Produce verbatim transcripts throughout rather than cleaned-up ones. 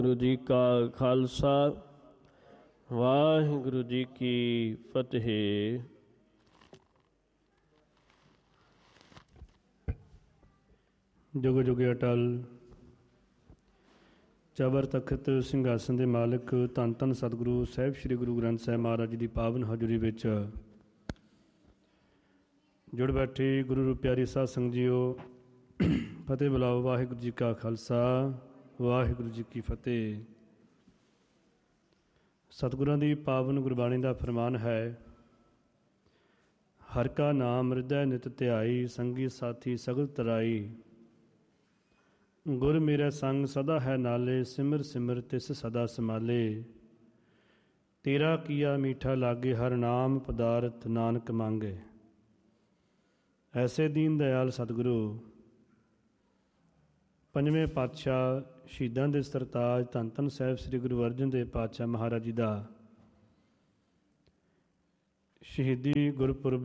ਵਾਹਿਗੁਰੂ ਜੀ ਕਾ ਖਾਲਸਾ ਵਾਹਿਗੁਰੂ ਜੀ ਕੀ ਫਤਿਹ। ਜੁਗ ਜੁਗ ਅਟਲ ਚਬਰ ਤਖਤ ਸਿੰਘਾਸਨ ਦੇ ਮਾਲਕ ਧੰਨ ਧੰਨ ਸਤਿਗੁਰੂ ਸਾਹਿਬ ਸ੍ਰੀ ਗੁਰੂ ਗ੍ਰੰਥ ਸਾਹਿਬ ਮਹਾਰਾਜ ਜੀ ਦੀ ਪਾਵਨ ਹਜ਼ੂਰੀ ਵਿੱਚ ਜੁੜ ਬੈਠੇ ਗੁਰੂ ਰੂਪ ਪਿਆਰੀ ਸਾਧ ਸੰਗਤ ਜੀਓ, ਫਤਿਹ ਬੁਲਾਓ। ਵਾਹਿਗੁਰੂ ਜੀ ਕਾ ਖਾਲਸਾ ਵਾਹਿਗੁਰੂ ਜੀ ਕੀ ਫਤਿਹ। ਸਤਿਗੁਰਾਂ ਦੀ ਪਾਵਨ ਗੁਰਬਾਣੀ ਦਾ ਫਰਮਾਨ ਹੈ, ਹਰਿ ਕਾ ਨਾਮ ਹਿਰਦੈ ਨਿਤ ਧਿਆਈ, ਸੰਗੀ ਸਾਥੀ ਸਗਲ ਤਰਾਈ। ਗੁਰ ਮੇਰੇ ਸੰਗ ਸਦਾ ਹੈ ਨਾਲੇ, ਸਿਮਰ ਸਿਮਰ ਤਿਸ ਸਦਾ ਸਮਾਲੇ। ਤੇਰਾ ਕੀਆ ਮੀਠਾ ਲਾਗੇ, ਹਰ ਨਾਮ ਪਦਾਰਥ ਨਾਨਕ ਮੰਗੇ। ਐਸੇ ਦੀਨ ਦਇਆਲ ਸਤਿਗੁਰੂ ਪੰਜਵੇਂ ਪਾਤਸ਼ਾਹ ਸ਼ਹੀਦਾਂ ਦੇ ਸਰਤਾਜ ਧੰਨ ਧੰਨ ਸਾਹਿਬ ਸ੍ਰੀ ਗੁਰੂ ਅਰਜਨ ਦੇਵ ਪਾਤਸ਼ਾਹ ਮਹਾਰਾਜ ਜੀ ਦਾ ਸ਼ਹੀਦੀ ਗੁਰਪੁਰਬ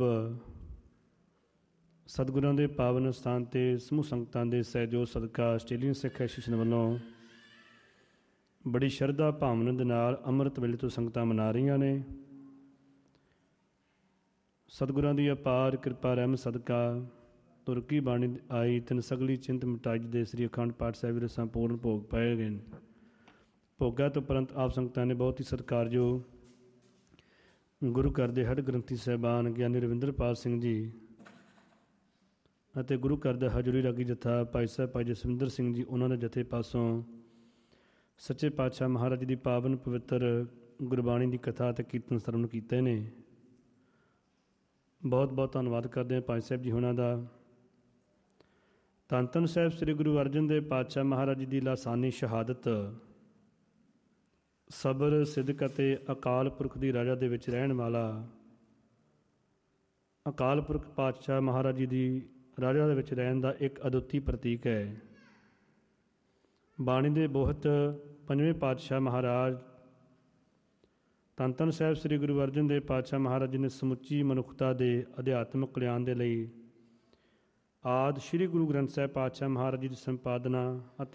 ਸਤਿਗੁਰਾਂ ਦੇ ਪਾਵਨ ਸਥਾਨ 'ਤੇ ਸਮੂਹ ਸੰਗਤਾਂ ਦੇ ਸਹਿਯੋਗ ਸਦਕਾ ਆਸਟ੍ਰੇਲੀਅਨ ਸਿੱਖ ਐਸੋਸੀਏਸ਼ਨ ਵੱਲੋਂ ਬੜੀ ਸ਼ਰਧਾ ਭਾਵਨਾ ਦੇ ਨਾਲ ਅੰਮ੍ਰਿਤ ਵੇਲੇ ਤੋਂ ਸੰਗਤਾਂ ਮਨਾ ਰਹੀਆਂ ਨੇ। ਸਤਿਗੁਰਾਂ ਦੀ ਅਪਾਰ ਕਿਰਪਾ ਰਹਿਮਤ ਸਦਕਾ ਤੁਰਕੀ ਬਾਣੀ ਆਈ ਤਿੰਨ ਸਗਲੀ ਚਿੰਤ ਮਿਟਾਈ ਦੇ ਸ੍ਰੀ ਅਖੰਡ ਪਾਠ ਸਾਹਿਬ ਦੇ ਸੰਪੂਰਨ ਭੋਗ ਪਾਏ ਗਏ ਨੇ। ਭੋਗਾਂ ਤੋਂ ਉਪਰੰਤ ਆਪ ਸੰਗਤਾਂ ਨੇ ਬਹੁਤ ਹੀ ਸਤਿਕਾਰਯੋਗ ਗੁਰੂ ਘਰ ਦੇ ਹਰ ਗ੍ਰੰਥੀ ਸਾਹਿਬਾਨ ਗਿਆਨੀ ਰਵਿੰਦਰਪਾਲ ਸਿੰਘ ਜੀ ਅਤੇ ਗੁਰੂ ਘਰ ਦਾ ਹਜ਼ੂਰੀ ਰਾਗੀ ਜਥਾ ਭਾਈ ਸਾਹਿਬ ਭਾਈ ਜਸਵਿੰਦਰ ਸਿੰਘ ਜੀ, ਉਹਨਾਂ ਦੇ ਜਥੇ ਪਾਸੋਂ ਸੱਚੇ ਪਾਤਸ਼ਾਹ ਮਹਾਰਾਜ ਦੀ ਪਾਵਨ ਪਵਿੱਤਰ ਗੁਰਬਾਣੀ ਦੀ ਕਥਾ ਅਤੇ ਕੀਰਤਨ ਸਰਵਣ ਕੀਤੇ ਨੇ। ਬਹੁਤ ਬਹੁਤ ਧੰਨਵਾਦ ਕਰਦੇ ਹਾਂ ਭਾਈ ਸਾਹਿਬ ਜੀ ਉਹਨਾਂ ਦਾ। ਧੰਨ ਧੰਨ ਸਾਹਿਬ ਸ੍ਰੀ ਗੁਰੂ ਅਰਜਨ ਦੇਵ ਪਾਤਸ਼ਾਹ ਮਹਾਰਾਜ ਜੀ ਦੀ ਲਾਸਾਨੀ ਸ਼ਹਾਦਤ ਸਬਰ ਸਿਦਕ ਅਤੇ ਅਕਾਲ ਪੁਰਖ ਦੀ ਰਾਜਾ ਦੇ ਵਿੱਚ ਰਹਿਣ ਵਾਲਾ ਅਕਾਲ ਪੁਰਖ ਪਾਤਸ਼ਾਹ ਮਹਾਰਾਜ ਜੀ ਦੀ ਰਾਜਾ ਦੇ ਵਿੱਚ ਰਹਿਣ ਦਾ ਇੱਕ ਅਦੁੱਤੀ ਪ੍ਰਤੀਕ ਹੈ। ਬਾਣੀ ਦੇ ਬਹੁਤ ਪੰਜਵੇਂ ਪਾਤਸ਼ਾਹ ਮਹਾਰਾਜ ਧੰਨ ਧੰਨ ਸਾਹਿਬ ਸ੍ਰੀ ਗੁਰੂ ਅਰਜਨ ਦੇਵ ਪਾਤਸ਼ਾਹ ਮਹਾਰਾਜ ਜੀ ਨੇ ਸਮੁੱਚੀ ਮਨੁੱਖਤਾ ਦੇ ਅਧਿਆਤਮਿਕ ਕਲਿਆਣ ਦੇ ਲਈ ਆਦਿ ਸ੍ਰੀ ਗੁਰੂ ਗ੍ਰੰਥ ਸਾਹਿਬ ਪਾਤਸ਼ਾਹ ਮਹਾਰਾਜ ਜੀ ਦੀ ਸੰਪਾਦਨਾ ਅਤੇ